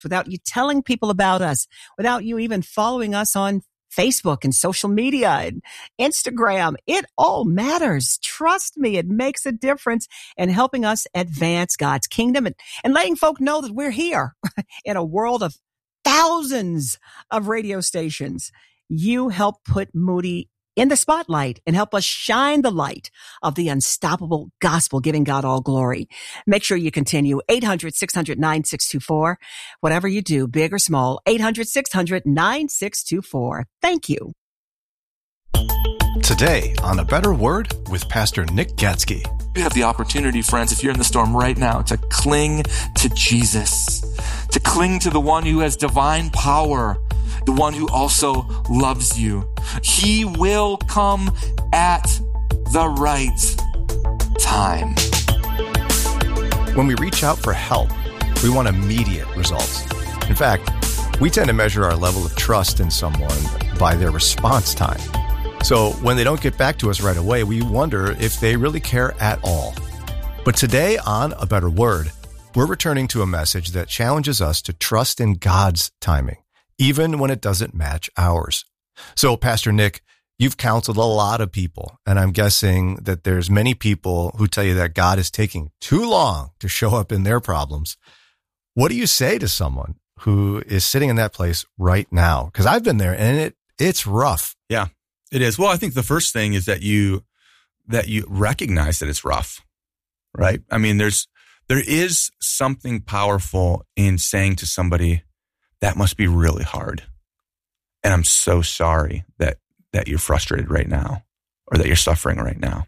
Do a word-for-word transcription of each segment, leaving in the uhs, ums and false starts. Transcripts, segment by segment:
without you telling people about us, without you even following us on Facebook and social media and Instagram. It all matters. Trust me, it makes a difference in helping us advance God's kingdom and, and letting folk know that we're here in a world of thousands of radio stations. You help put Moody in the spotlight and help us shine the light of the unstoppable gospel, giving God all glory. Make sure you continue. eight hundred, six hundred, nine six two four. Whatever you do, big or small, eight hundred, six hundred, nine six two four. Thank you. Today on A Better Word with Pastor Nick Gatzke. You have the opportunity, friends, if you're in the storm right now, to cling to Jesus, to cling to the one who has divine power, the one who also loves you. He will come at the right time. When we reach out for help, we want immediate results. In fact, we tend to measure our level of trust in someone by their response time. So when they don't get back to us right away, we wonder if they really care at all. But today on A Better Word, we're returning to a message that challenges us to trust in God's timing, even when it doesn't match ours. So, Pastor Nick, you've counseled a lot of people, and I'm guessing that there's many people who tell you that God is taking too long to show up in their problems. What do you say to someone who is sitting in that place right now? Because I've been there, and it it's rough. Yeah, it is. Well, I think the first thing is that you that you recognize that it's rough, right? I mean, there's there is something powerful in saying to somebody, that must be really hard. And I'm so sorry that, that you're frustrated right now or that you're suffering right now.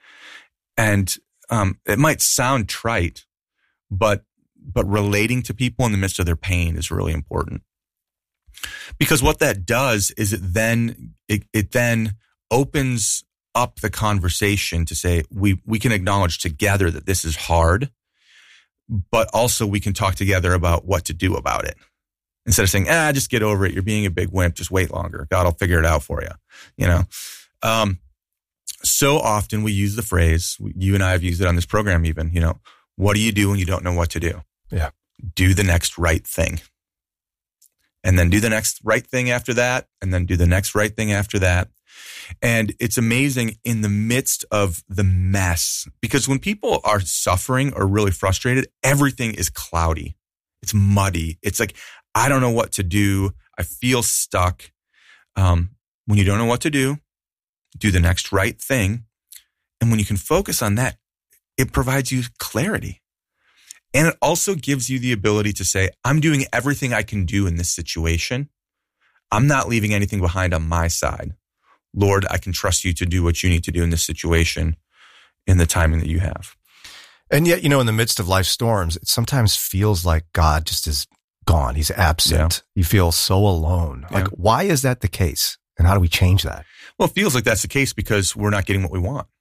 And um, it might sound trite, but but relating to people in the midst of their pain is really important. Because what that does is it then it, it then opens up the conversation to say we we can acknowledge together that this is hard, but also we can talk together about what to do about it. Instead of saying, ah, just get over it. You're being a big wimp. Just wait longer. God will figure it out for you. You know, um, so often we use the phrase, you and I have used it on this program even, you know, what do you do when you don't know what to do? Yeah. Do the next right thing. And then do the next right thing after that. And then do the next right thing after that. And it's amazing in the midst of the mess, because when people are suffering or really frustrated, everything is cloudy. It's muddy. It's like, I don't know what to do. I feel stuck. Um, when you don't know what to do, do the next right thing. And when you can focus on that, it provides you clarity. And it also gives you the ability to say, I'm doing everything I can do in this situation. I'm not leaving anything behind on my side. Lord, I can trust you to do what you need to do in this situation in the timing that you have. And yet, you know, in the midst of life storms, it sometimes feels like God just is gone. He's absent. Yeah. You feel so alone. Like, yeah. Why is that the case? And how do we change that? Well, it feels like that's the case because we're not getting what we want.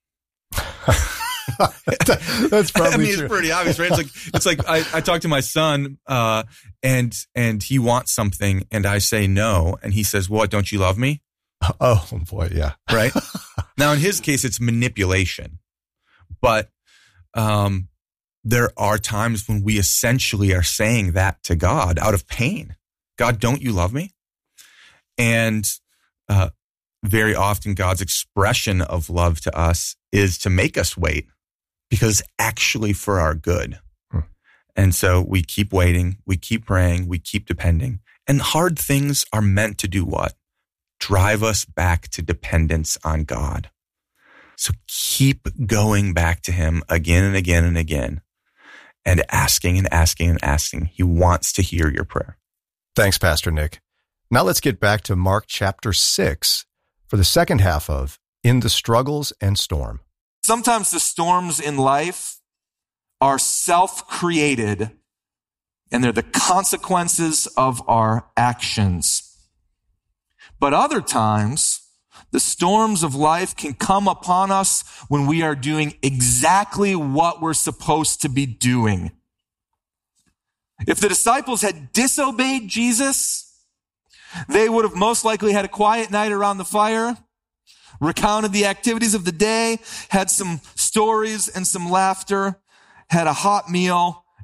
That's probably I mean, true. It's pretty obvious, right? It's like, it's like I, I talk to my son, uh, and, and he wants something and I say no. And he says, what, don't you love me? Oh boy. Yeah. Right. Now, in his case, it's manipulation, but, um, there are times when we essentially are saying that to God out of pain. God, don't you love me? And uh, very often God's expression of love to us is to make us wait because it's actually for our good. Hmm. And so we keep waiting, we keep praying, we keep depending. And hard things are meant to do what? Drive us back to dependence on God. So keep going back to him again and again and again. And asking and asking and asking. He wants to hear your prayer. Thanks, Pastor Nick. Now let's get back to Mark chapter six for the second half of In the Struggles and Storm. Sometimes the storms in life are self-created, and they're the consequences of our actions. But other times, the storms of life can come upon us when we are doing exactly what we're supposed to be doing. If the disciples had disobeyed Jesus, they would have most likely had a quiet night around the fire, recounted the activities of the day, had some stories and some laughter, had a hot meal,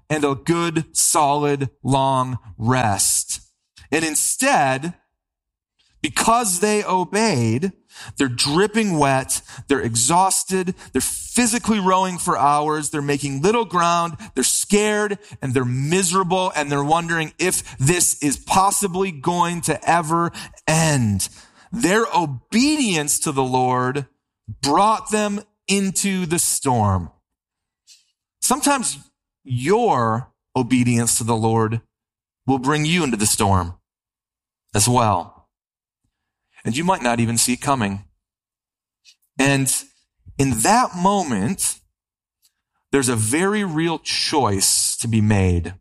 and a good, solid, long rest. And instead, because they obeyed, they're dripping wet, they're exhausted, they're physically rowing for hours, they're making little ground, they're scared, and they're miserable, and they're wondering if this is possibly going to ever end. Their obedience to the Lord brought them into the storm. Sometimes your obedience to the Lord will bring you into the storm as well. And you might not even see it coming. And in that moment, there's a very real choice to be made.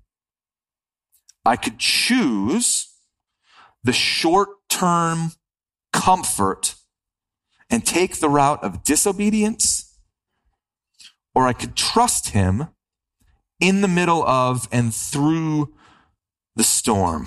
I could choose the short-term comfort and take the route of disobedience, or I could trust him in the middle of and through the storm.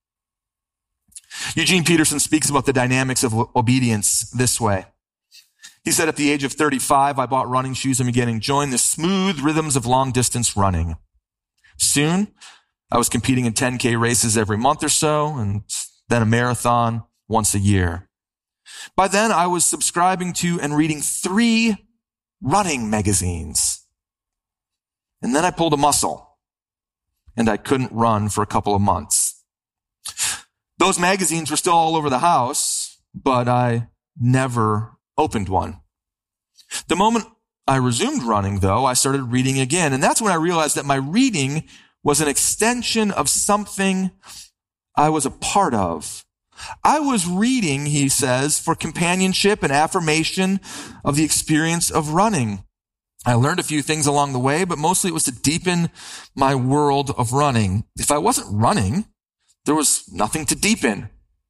Eugene Peterson speaks about the dynamics of obedience this way. He said, at the age of thirty-five, I bought running shoes and began enjoying the smooth rhythms of long-distance running. Soon, I was competing in ten K races every month or so, and then a marathon once a year. By then, I was subscribing to and reading three running magazines. And then I pulled a muscle, and I couldn't run for a couple of months. Those magazines were still all over the house, but I never opened one. The moment I resumed running, though, I started reading again, and that's when I realized that my reading was an extension of something I was a part of. I was reading, he says, for companionship and affirmation of the experience of running. I learned a few things along the way, but mostly it was to deepen my world of running. If I wasn't running, there was nothing to deepen.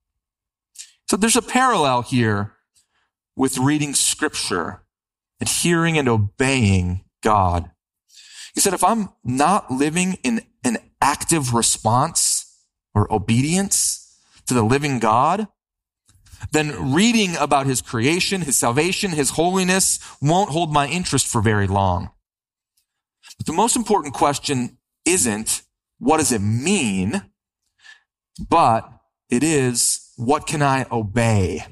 So there's a parallel here with reading scripture and hearing and obeying God. He said, if I'm not living in an active response or obedience to the living God, then reading about his creation, his salvation, his holiness won't hold my interest for very long. But the most important question isn't, what does it mean? But it is, what can I obey?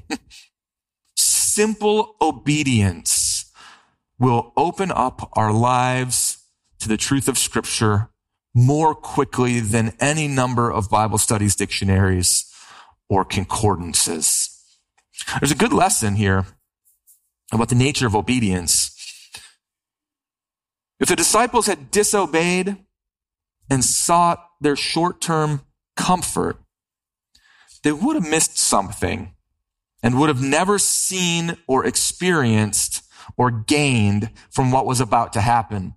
Simple obedience will open up our lives to the truth of Scripture more quickly than any number of Bible studies, dictionaries, or concordances. There's a good lesson here about the nature of obedience. If the disciples had disobeyed and sought their short-term comfort, they would have missed something and would have never seen or experienced or gained from what was about to happen.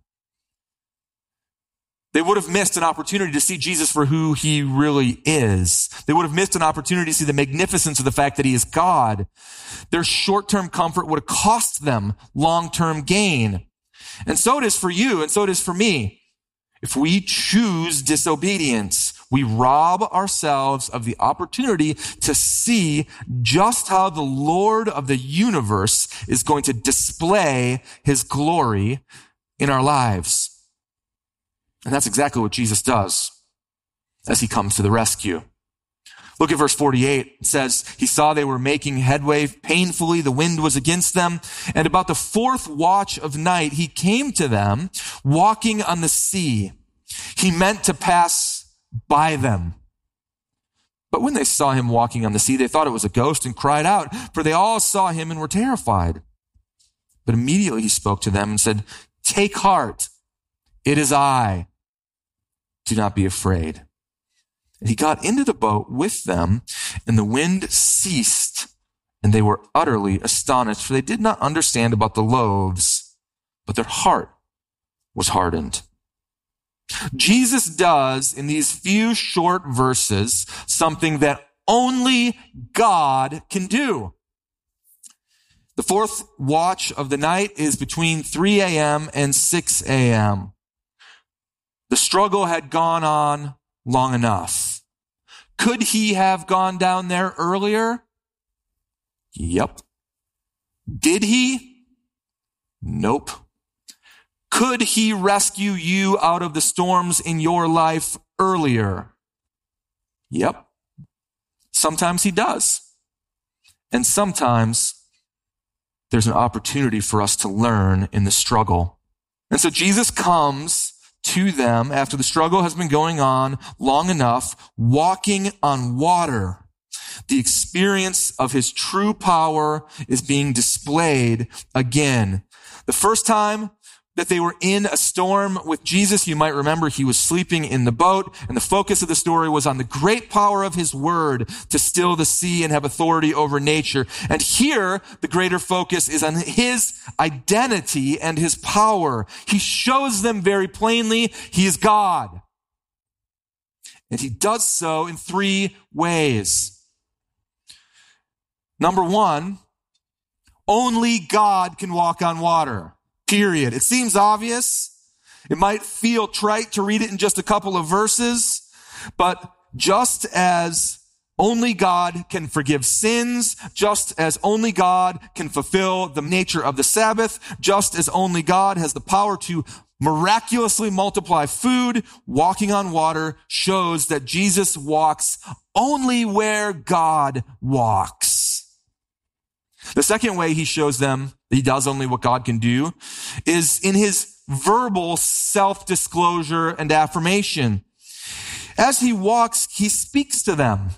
They would have missed an opportunity to see Jesus for who he really is. They would have missed an opportunity to see the magnificence of the fact that he is God. Their short-term comfort would have cost them long-term gain. And so it is for you, and so it is for me. If we choose disobedience, we rob ourselves of the opportunity to see just how the Lord of the universe is going to display his glory in our lives. And that's exactly what Jesus does as he comes to the rescue. Look at verse forty-eight. It says, he saw they were making headway painfully. The wind was against them. And about the fourth watch of night, he came to them walking on the sea. He meant to pass by them. But when they saw him walking on the sea, they thought it was a ghost and cried out, for they all saw him and were terrified. But immediately he spoke to them and said, take heart. It is I. Do not be afraid. And he got into the boat with them, and the wind ceased, and they were utterly astonished, for they did not understand about the loaves, but their heart was hardened. Jesus does, in these few short verses, something that only God can do. The fourth watch of the night is between three a.m. and six a.m. The struggle had gone on long enough. Could he have gone down there earlier? Yep. Did he? Nope. Could he rescue you out of the storms in your life earlier? Yep. Sometimes he does. And sometimes there's an opportunity for us to learn in the struggle. And so Jesus comes to them after the struggle has been going on long enough, walking on water. The experience of his true power is being displayed again. The first time that they were in a storm with Jesus, you might remember he was sleeping in the boat, and the focus of the story was on the great power of his word to still the sea and have authority over nature. And here, the greater focus is on his identity and his power. He shows them very plainly he is God. And he does so in three ways. Number one, only God can walk on water. Period. It seems obvious. It might feel trite to read it in just a couple of verses, but just as only God can forgive sins, just as only God can fulfill the nature of the Sabbath, just as only God has the power to miraculously multiply food, walking on water shows that Jesus walks only where God walks. The second way he shows them that he does only what God can do is in his verbal self-disclosure and affirmation. As he walks, he speaks to them.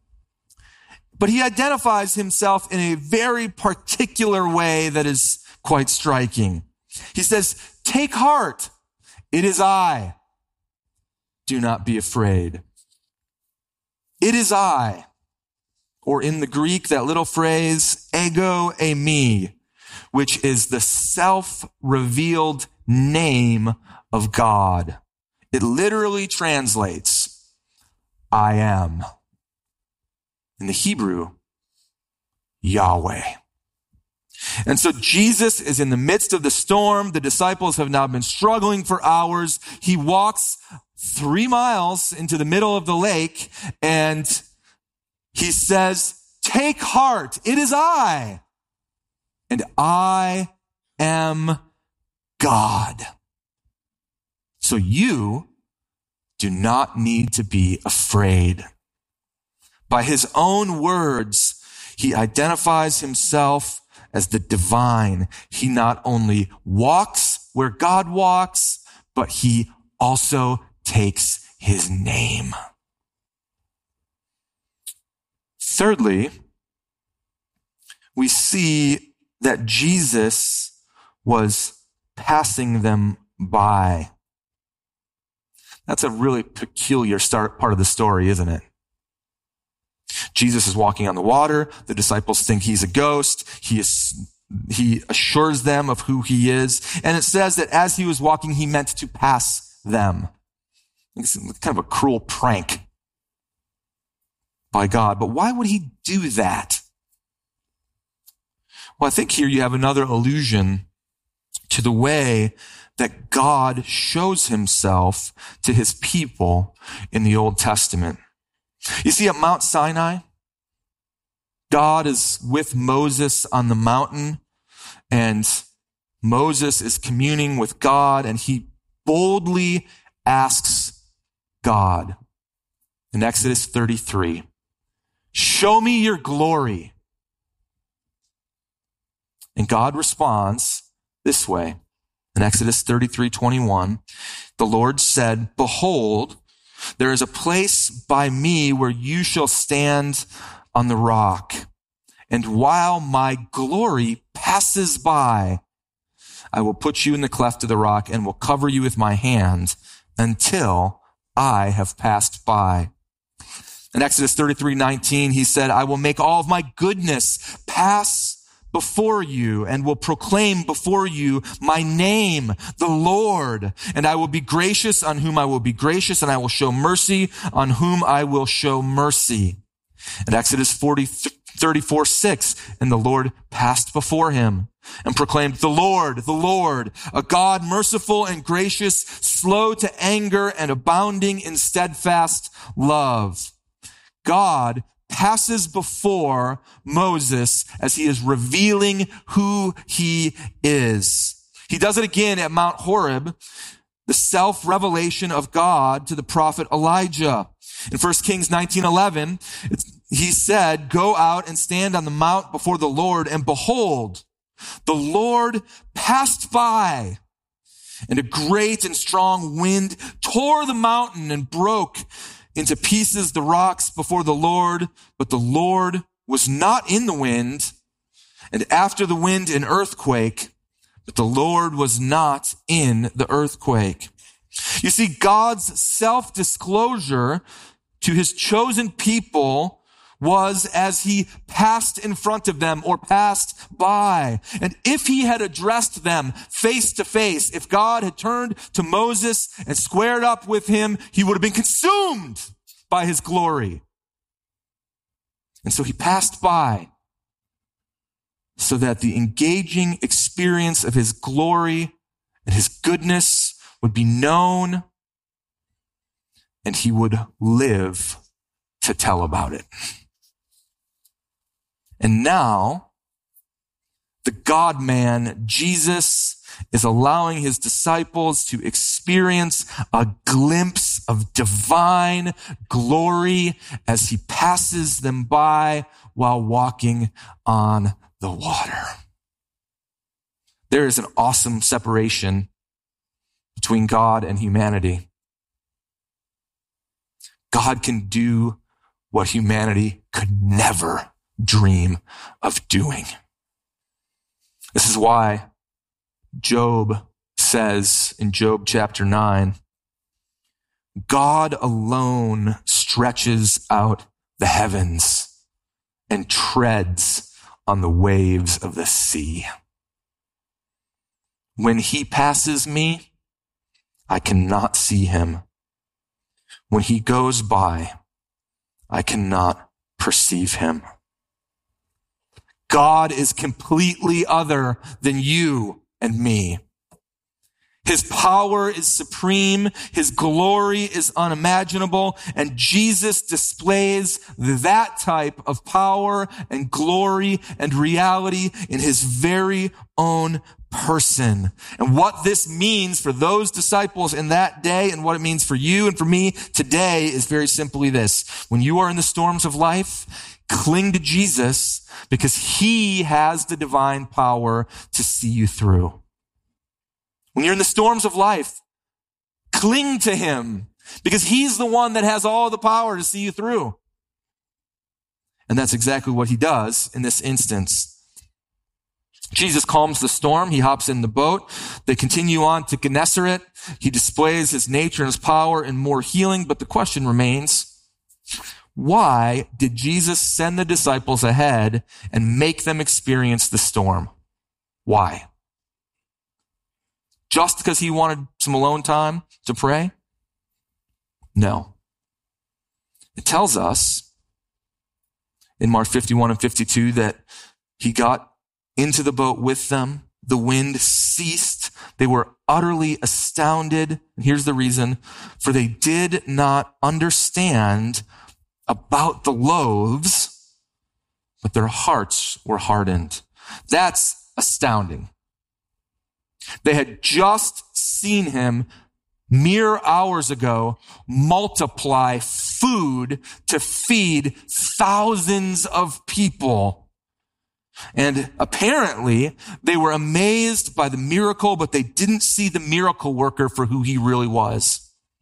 But he identifies himself in a very particular way that is quite striking. He says, "Take heart, it is I. Do not be afraid." It is I. Or in the Greek, that little phrase, ego eimi, which is the self-revealed name of God. It literally translates, I am. In the Hebrew, Yahweh. And so Jesus is in the midst of the storm. The disciples have now been struggling for hours. He walks three miles into the middle of the lake and he says, "Take heart, it is I, and I am God. So you do not need to be afraid." By his own words, he identifies himself as the divine. He not only walks where God walks, but he also takes his name. Thirdly, we see that Jesus was passing them by. That's a really peculiar start part of the story, isn't it? Jesus is walking on the water. The disciples think he's a ghost. He is, he assures them of who he is. And it says that as he was walking, he meant to pass them. It's kind of a cruel prank by God. But why would he do that? Well, I think here you have another allusion to the way that God shows himself to his people in the Old Testament. You see, at Mount Sinai, God is with Moses on the mountain, and Moses is communing with God, and he boldly asks God in Exodus thirty-three, "Show me your glory." And God responds this way. In Exodus thirty-three twenty-one, the Lord said, "Behold, there is a place by me where you shall stand on the rock. And while my glory passes by, I will put you in the cleft of the rock and will cover you with my hand until I have passed by." In Exodus thirty-three nineteen, he said, "I will make all of my goodness pass before you and will proclaim before you my name, the Lord. And I will be gracious on whom I will be gracious, and I will show mercy on whom I will show mercy." In Exodus forty, thirty-four six, and the Lord passed before him and proclaimed, "The Lord, the Lord, a God merciful and gracious, slow to anger and abounding in steadfast love." God passes before Moses as he is revealing who he is. He does it again at Mount Horeb, the self-revelation of God to the prophet Elijah. In First Kings nineteen eleven, he said, "Go out and stand on the mount before the Lord, and behold, the Lord passed by, and a great and strong wind tore the mountain and broke into pieces the rocks before the Lord, but the Lord was not in the wind, and after the wind an earthquake, but the Lord was not in the earthquake." You see, God's self-disclosure to his chosen people was as he passed in front of them or passed by. And if he had addressed them face to face, if God had turned to Moses and squared up with him, he would have been consumed by his glory. And so he passed by so that the engaging experience of his glory and his goodness would be known, and he would live to tell about it. And now, the God-man, Jesus, is allowing his disciples to experience a glimpse of divine glory as he passes them by while walking on the water. There is an awesome separation between God and humanity. God can do what humanity could never dream of doing. This is why Job says in Job chapter nine, God alone stretches out the heavens and treads on the waves of the sea. When he passes me, I cannot see him. When he goes by, I cannot perceive him. God is completely other than you and me. His power is supreme. His glory is unimaginable. And Jesus displays that type of power and glory and reality in his very own person. And what this means for those disciples in that day and what it means for you and for me today is very simply this. When you are in the storms of life, cling to Jesus because he has the divine power to see you through. When you're in the storms of life, cling to him because he's the one that has all the power to see you through. And that's exactly what he does in this instance. Jesus calms the storm. He hops in the boat. They continue on to Gennesaret. He displays his nature and his power and more healing. But the question remains, why did Jesus send the disciples ahead and make them experience the storm? Why? Just because he wanted some alone time to pray? No. It tells us in Mark fifty-one and fifty-two that he got into the boat with them. The wind ceased. They were utterly astounded. And here's the reason. For they did not understand about the loaves, but their hearts were hardened. That's astounding. They had just seen him mere hours ago multiply food to feed thousands of people. And apparently they were amazed by the miracle, but they didn't see the miracle worker for who he really was.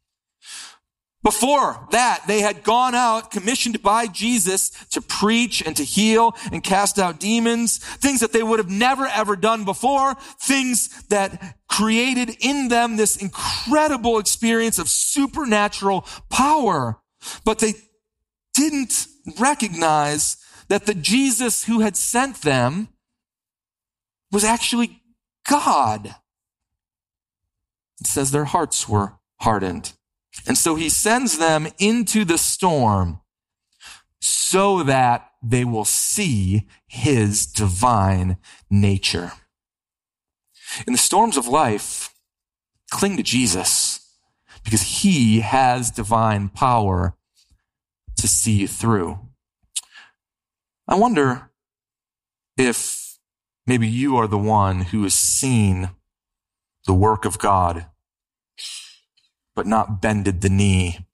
Before that, they had gone out commissioned by Jesus to preach and to heal and cast out demons, things that they would have never ever done before, things that created in them this incredible experience of supernatural power. But they didn't recognize that the Jesus who had sent them was actually God. It says their hearts were hardened. And so he sends them into the storm so that they will see his divine nature. In the storms of life, cling to Jesus because he has divine power to see you through. I wonder if maybe you are the one who has seen the work of God, but not bended the knee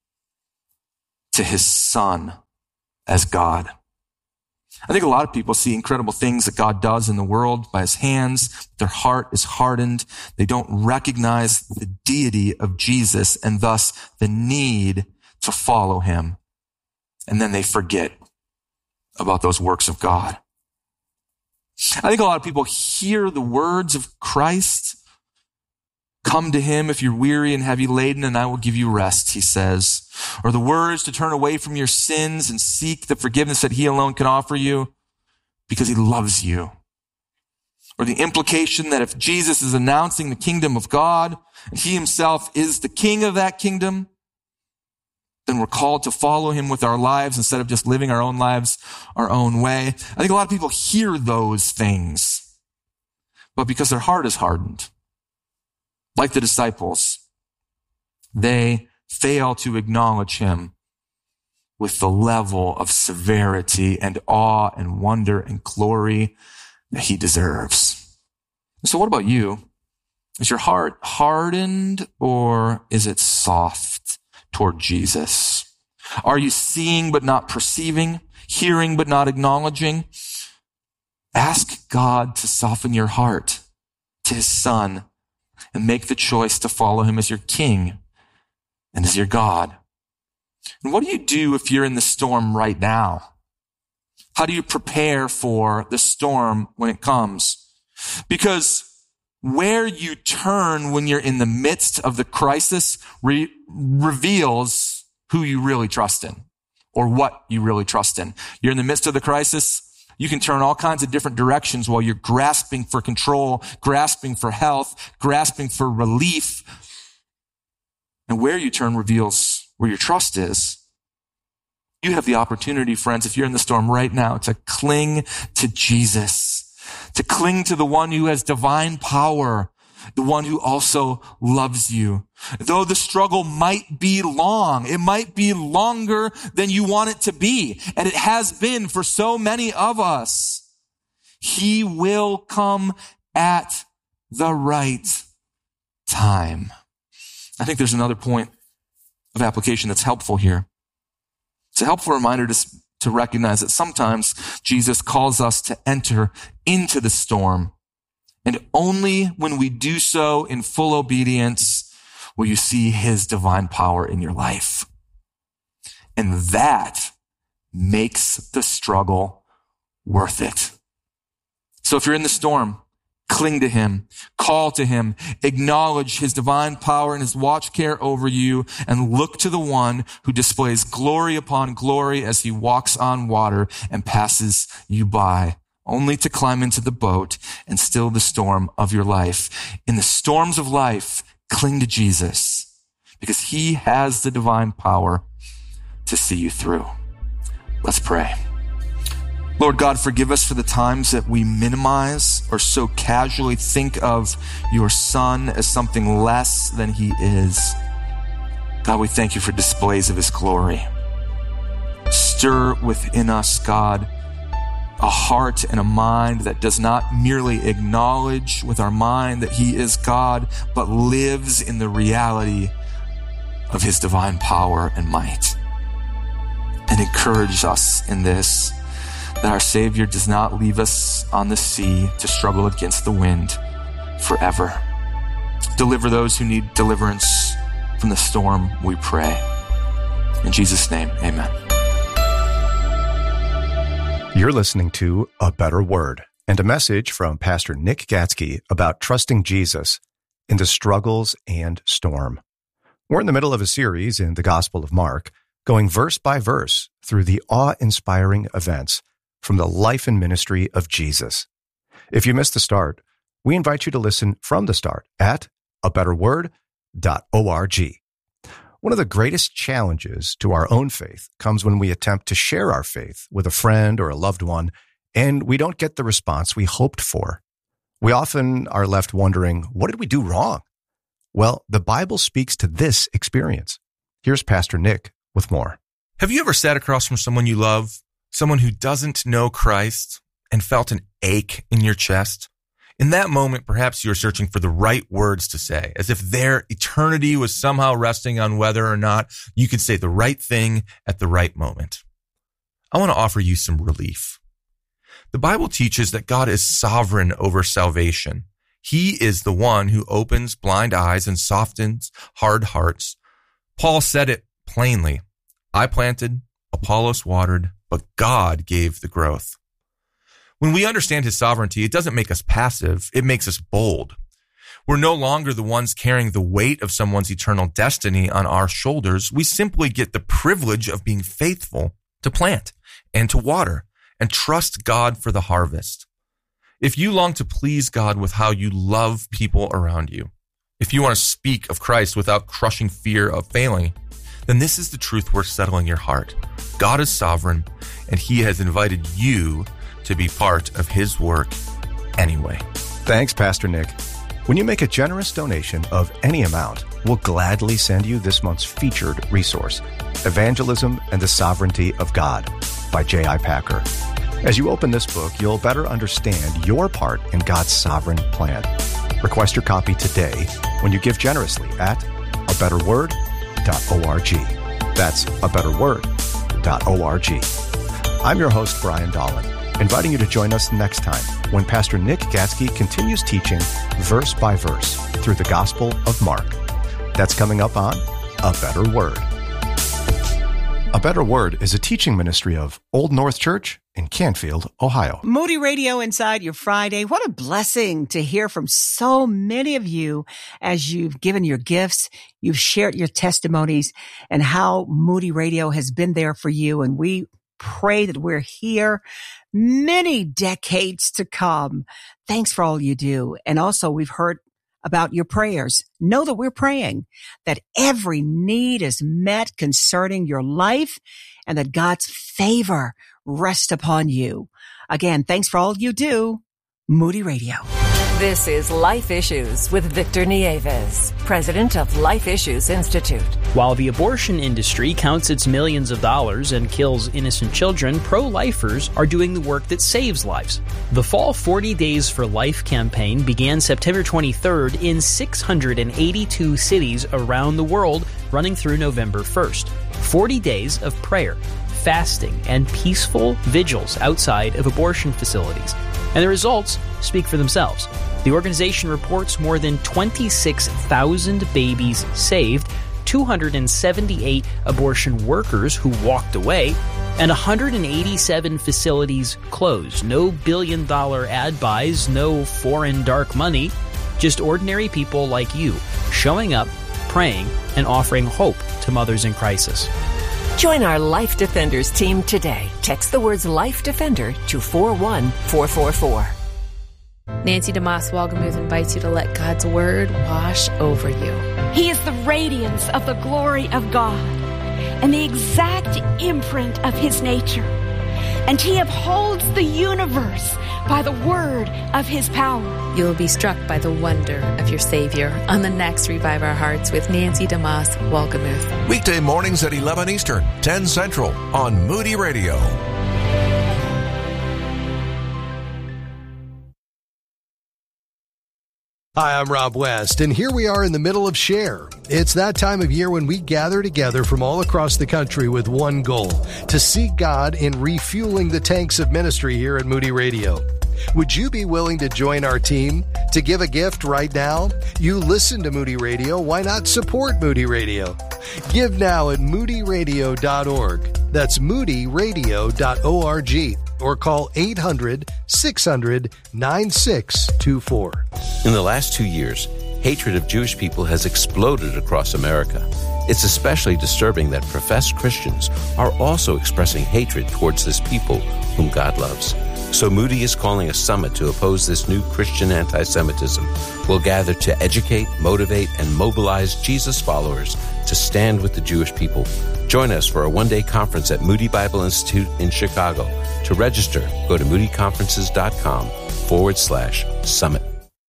to his Son as God. I think a lot of people see incredible things that God does in the world by his hands. Their heart is hardened. They don't recognize the deity of Jesus and thus the need to follow him. And then they forget about those works of God. I think a lot of people hear the words of Christ. Come to him if you're weary and heavy laden, and I will give you rest, he says. Or the words to turn away from your sins and seek the forgiveness that he alone can offer you because he loves you. Or the implication that if Jesus is announcing the kingdom of God and he himself is the king of that kingdom, then we're called to follow him with our lives instead of just living our own lives our own way. I think a lot of people hear those things, but because their heart is hardened, like the disciples, they fail to acknowledge him with the level of severity and awe and wonder and glory that he deserves. So what about you? Is your heart hardened or is it soft toward Jesus? Are you seeing but not perceiving, hearing but not acknowledging? Ask God to soften your heart to his Son and make the choice to follow him as your King and as your God. And what do you do if you're in the storm right now? How do you prepare for the storm when it comes? Because where you turn when you're in the midst of the crisis re- reveals who you really trust in or what you really trust in. You're in the midst of the crisis. You can turn all kinds of different directions while you're grasping for control, grasping for health, grasping for relief. And where you turn reveals where your trust is. You have the opportunity, friends, if you're in the storm right now, to cling to Jesus, to cling to the one who has divine power, the one who also loves you. Though the struggle might be long, it might be longer than you want it to be, and it has been for so many of us. He will come at the right time. I think there's another point of application that's helpful here. It's a helpful reminder to, to recognize that sometimes Jesus calls us to enter into the storm. And only when we do so in full obedience will you see his divine power in your life. And that makes the struggle worth it. So if you're in the storm, cling to him, call to him, acknowledge his divine power and his watch care over you, and look to the one who displays glory upon glory as he walks on water and passes you by, only to climb into the boat and still the storm of your life. In the storms of life, cling to Jesus because he has the divine power to see you through. Let's pray. Lord God, forgive us for the times that we minimize or so casually think of your Son as something less than he is. God, we thank you for displays of his glory. Stir within us, God, a heart and a mind that does not merely acknowledge with our mind that he is God, but lives in the reality of his divine power and might. And encourage us in this, that our Savior does not leave us on the sea to struggle against the wind forever. Deliver those who need deliverance from the storm, we pray. In Jesus' name, amen. You're listening to A Better Word and a message from Pastor Nick Gatsky about trusting Jesus in the struggles and storm. We're in the middle of a series in the Gospel of Mark, going verse by verse through the awe-inspiring events from the life and ministry of Jesus. If you missed the start, we invite you to listen from the start at a better word dot org. One of the greatest challenges to our own faith comes when we attempt to share our faith with a friend or a loved one, and we don't get the response we hoped for. We often are left wondering, what did we do wrong? Well, the Bible speaks to this experience. Here's Pastor Nick with more. Have you ever sat across from someone you love, someone who doesn't know Christ, and felt an ache in your chest? In that moment, perhaps you're searching for the right words to say, as if their eternity was somehow resting on whether or not you could say the right thing at the right moment. I want to offer you some relief. The Bible teaches that God is sovereign over salvation. He is the one who opens blind eyes and softens hard hearts. Paul said it plainly. I planted, Apollos watered, but God gave the growth. When we understand his sovereignty, it doesn't make us passive. It makes us bold. We're no longer the ones carrying the weight of someone's eternal destiny on our shoulders. We simply get the privilege of being faithful to plant and to water and trust God for the harvest. If you long to please God with how you love people around you, if you want to speak of Christ without crushing fear of failing, then this is the truth worth settling your heart. God is sovereign, and he has invited you to be part of his work anyway. Thanks, Pastor Nick. When you make a generous donation of any amount, we'll gladly send you this month's featured resource, Evangelism and the Sovereignty of God by J I Packer. As you open this book, you'll better understand your part in God's sovereign plan. Request your copy today when you give generously at a better word dot org. That's a better word dot org. I'm your host, Brian Dolan, inviting you to join us next time when Pastor Nick Gatsky continues teaching verse by verse through the Gospel of Mark. That's coming up on A Better Word. A Better Word is a teaching ministry of Old North Church in Canfield, Ohio. Moody Radio inside your Friday. What a blessing to hear from so many of you as you've given your gifts, you've shared your testimonies, and how Moody Radio has been there for you. And we pray that we're here many decades to come. Thanks for all you do. And also, we've heard about your prayers. Know that we're praying that every need is met concerning your life and that God's favor rest upon you. Again, thanks for all you do. Moody Radio. This is Life Issues with Victor Nieves, president of Life Issues Institute. While the abortion industry counts its millions of dollars and kills innocent children, pro-lifers are doing the work that saves lives. The Fall forty Days for Life campaign began September twenty-third in six hundred eighty-two cities around the world, running through November first. forty days of prayer, fasting, and peaceful vigils outside of abortion facilities. And the results speak for themselves. The organization reports more than twenty-six thousand babies saved, two hundred seventy-eight abortion workers who walked away, and one hundred eighty-seven facilities closed. No billion-dollar ad buys, no foreign dark money, just ordinary people like you showing up, praying, and offering hope to mothers in crisis. Join our Life Defenders team today. Text the words Life Defender to four one four four four. Nancy DeMoss Walgamuth invites you to let God's Word wash over you. He is the radiance of the glory of God and the exact imprint of His nature. And He upholds the universe by the word of His power. You will be struck by the wonder of your Savior on the next Revive Our Hearts with Nancy DeMoss Walgamuth. Weekday mornings at eleven Eastern, ten Central on Moody Radio. Hi, I'm Rob West, and here we are in the middle of Share. It's that time of year when we gather together from all across the country with one goal, to seek God in refueling the tanks of ministry here at Moody Radio. Would you be willing to join our team? To give a gift right now? You listen to Moody Radio, why not support Moody Radio? Give now at moody radio dot org. That's moody radio dot org. Or call eight hundred, six hundred, nine six two four. In the last two years, hatred of Jewish people has exploded across America. It's especially disturbing that professed Christians are also expressing hatred towards this people whom God loves. So Moody is calling a summit to oppose this new Christian anti-Semitism. We'll gather to educate, motivate, and mobilize Jesus followers to stand with the Jewish people. Join us for a one-day conference at Moody Bible Institute in Chicago. To register, go to moody conferences dot com forward slash summit.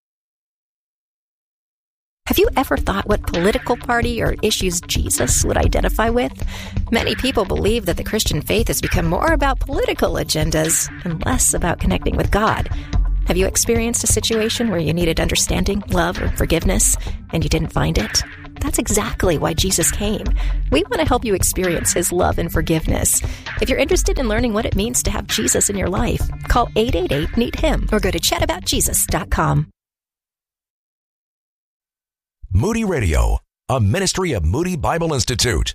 Have you ever thought what political party or issues Jesus would identify with? Many people believe that the Christian faith has become more about political agendas and less about connecting with God. Have you experienced a situation where you needed understanding, love, or forgiveness, and you didn't find it? That's exactly why Jesus came. We want to help you experience His love and forgiveness. If you're interested in learning what it means to have Jesus in your life, call eight eight eight, meet him or go to chat about jesus dot com. Moody Radio, a ministry of Moody Bible Institute.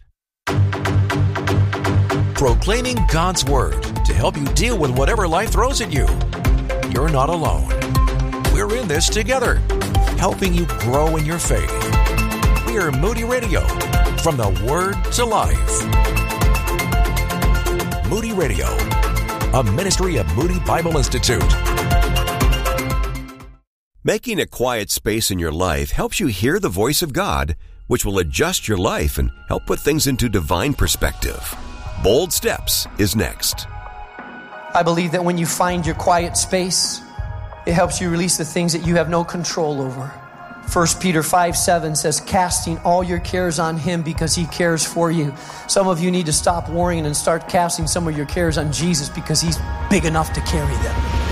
Proclaiming God's Word to help you deal with whatever life throws at you. You're not alone. We're in this together, helping you grow in your faith. We're Moody Radio, from the Word to life. Moody Radio, a ministry of Moody Bible Institute. Making a quiet space in your life helps you hear the voice of God, which will adjust your life and help put things into divine perspective. Bold Steps is next. I believe that when you find your quiet space, it helps you release the things that you have no control over. First Peter five seven says, casting all your cares on Him because He cares for you. Some of you need to stop worrying and start casting some of your cares on Jesus because He's big enough to carry them.